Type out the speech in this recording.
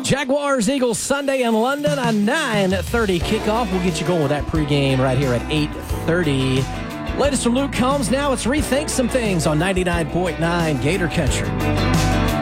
Jaguars, Eagles, Sunday in London, a 9:30 kickoff. We'll get you going with that pregame right here at 8:30. Latest from Luke Combs. Now it's Rethink Some Things on 99.9 Gator Country.